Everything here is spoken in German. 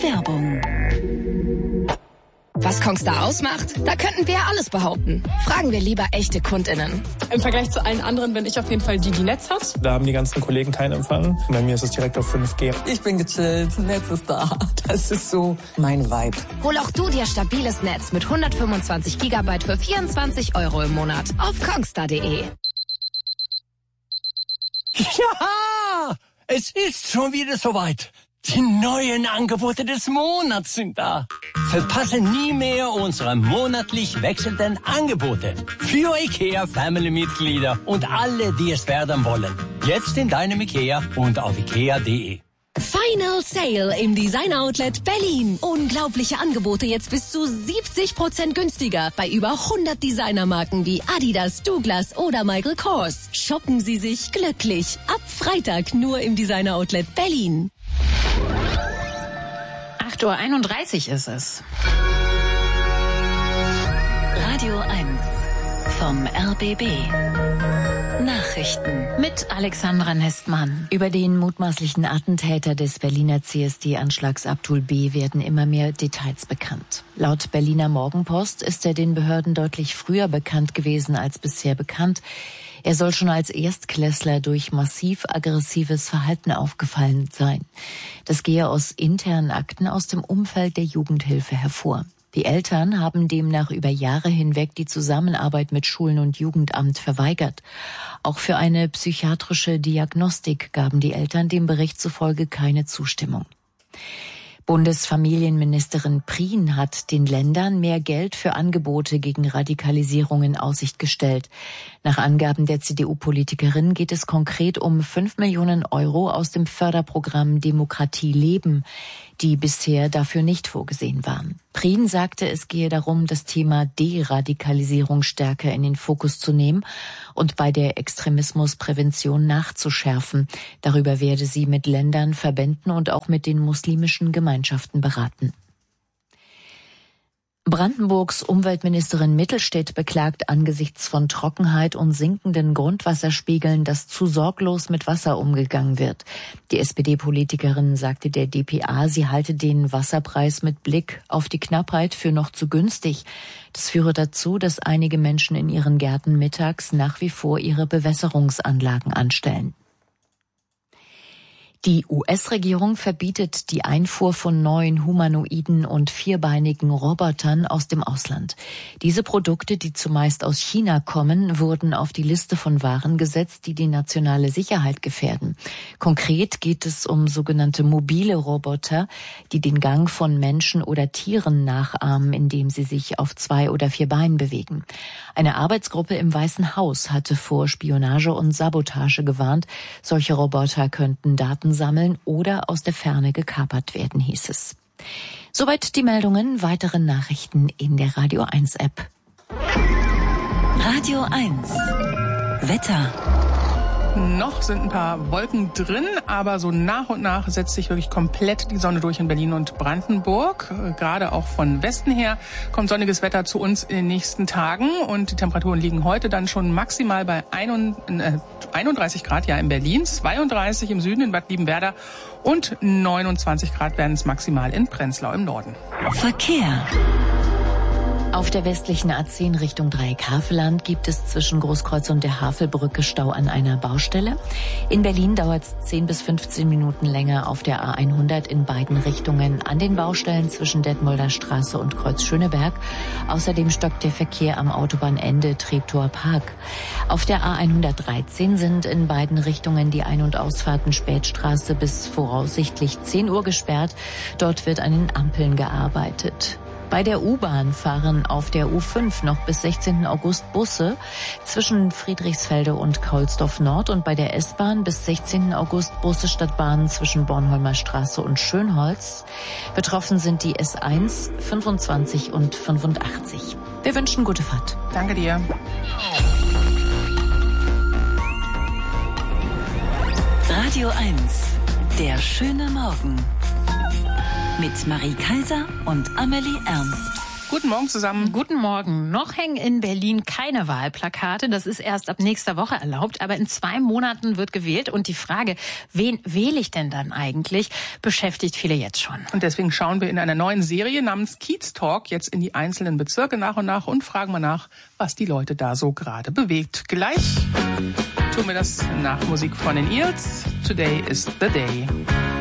Werbung. Was Kongstar ausmacht? Da könnten wir alles behaupten. Fragen wir lieber echte KundInnen. Im Vergleich zu allen anderen bin ich auf jeden Fall die Netz hat. Da haben die ganzen Kollegen keinen Empfang. Bei mir ist es direkt auf 5G. Ich bin gechillt, Netz ist da. Das ist so mein Vibe. Hol auch du dir stabiles Netz mit 125 GB für 24 € im Monat auf kongstar.de. Ja, es ist schon wieder soweit. Die neuen Angebote des Monats sind da. Verpasse nie mehr unsere monatlich wechselnden Angebote. Für IKEA-Family-Mitglieder und alle, die es werden wollen. Jetzt in deinem IKEA und auf ikea.de. Final Sale im Design Outlet Berlin. Unglaubliche Angebote jetzt bis zu 70% günstiger bei über 100 Designermarken wie Adidas, Douglas oder Michael Kors. Shoppen Sie sich glücklich. Ab Freitag nur im Designer Outlet Berlin. 8:31 Uhr ist es. Radio 1 vom RBB. Nachrichten Mit Alexandra Nestmann. Über den mutmaßlichen Attentäter des Berliner CSD-Anschlags Abdul B. werden immer mehr Details bekannt. Laut Berliner Morgenpost ist er den Behörden deutlich früher bekannt gewesen als bisher bekannt. Er soll schon als Erstklässler durch massiv aggressives Verhalten aufgefallen sein. Das gehe aus internen Akten aus dem Umfeld der Jugendhilfe hervor. Die Eltern haben demnach über Jahre hinweg die Zusammenarbeit mit Schulen und Jugendamt verweigert. Auch für eine psychiatrische Diagnostik gaben die Eltern dem Bericht zufolge keine Zustimmung. Bundesfamilienministerin Prien hat den Ländern mehr Geld für Angebote gegen Radikalisierung in Aussicht gestellt. Nach Angaben der CDU-Politikerin geht es konkret um 5 Millionen € aus dem Förderprogramm Demokratie leben, die bisher dafür nicht vorgesehen waren. Prien sagte, es gehe darum, das Thema Deradikalisierung stärker in den Fokus zu nehmen und bei der Extremismusprävention nachzuschärfen. Darüber werde sie mit Ländern, Verbänden und auch mit den muslimischen Gemeinschaften beraten. Brandenburgs Umweltministerin Mittelstädt beklagt angesichts von Trockenheit und sinkenden Grundwasserspiegeln, dass zu sorglos mit Wasser umgegangen wird. Die SPD-Politikerin sagte der dpa, sie halte den Wasserpreis mit Blick auf die Knappheit für noch zu günstig. Das führe dazu, dass einige Menschen in ihren Gärten mittags nach wie vor ihre Bewässerungsanlagen anstellen. Die US-Regierung verbietet die Einfuhr von neuen humanoiden und vierbeinigen Robotern aus dem Ausland. Diese Produkte, die zumeist aus China kommen, wurden auf die Liste von Waren gesetzt, die die nationale Sicherheit gefährden. Konkret geht es um sogenannte mobile Roboter, die den Gang von Menschen oder Tieren nachahmen, indem sie sich auf 2 oder 4 Beinen bewegen. Eine Arbeitsgruppe im Weißen Haus hatte vor Spionage und Sabotage gewarnt. Solche Roboter könnten Daten sammeln oder aus der Ferne gekapert werden, hieß es. Soweit die Meldungen. Weitere Nachrichten in der Radio 1 App. Radio 1 Wetter. Noch sind ein paar Wolken drin, aber so nach und nach setzt sich wirklich komplett die Sonne durch in Berlin und Brandenburg. Gerade auch von Westen her kommt sonniges Wetter zu uns in den nächsten Tagen und die Temperaturen liegen heute dann schon maximal bei 31 Grad ja in Berlin, 32 im Süden in Bad Liebenwerda und 29 Grad werden es maximal in Prenzlau im Norden. Verkehr. Auf der westlichen A10 Richtung Dreieck-Havelland gibt es zwischen Großkreuz und der Havelbrücke Stau an einer Baustelle. In Berlin dauert es 10 bis 15 Minuten länger auf der A100 in beiden Richtungen an den Baustellen zwischen Detmolder Straße und Kreuz Schöneberg. Außerdem stockt der Verkehr am Autobahnende Treptower Park. Auf der A113 sind in beiden Richtungen die Ein- und Ausfahrten Spätstraße bis voraussichtlich 10 Uhr gesperrt. Dort wird an den Ampeln gearbeitet. Bei der U-Bahn fahren auf der U5 noch bis 16. August Busse zwischen Friedrichsfelde und Kaulsdorf Nord und bei der S-Bahn bis 16. August Busse statt Bahnen zwischen Bornholmer Straße und Schönholz. Betroffen sind die S1, 25 und 85. Wir wünschen gute Fahrt. Danke dir. Radio 1, der schöne Morgen. Mit Marie Kaiser und Amelie Ernst. Guten Morgen zusammen. Guten Morgen. Noch hängen in Berlin keine Wahlplakate. Das ist erst ab nächster Woche erlaubt. Aber in 2 Monaten wird gewählt. Und die Frage, wen wähle ich denn dann eigentlich, beschäftigt viele jetzt schon. Und deswegen schauen wir in einer neuen Serie namens Kiez Talk jetzt in die einzelnen Bezirke nach und nach und fragen mal nach, was die Leute da so gerade bewegt. Gleich tun wir das nach Musik von den Eels. Today is the day.